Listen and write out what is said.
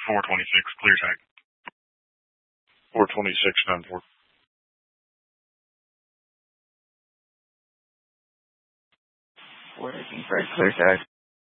426, clear tag. 426, done for. We're looking for a clear tag.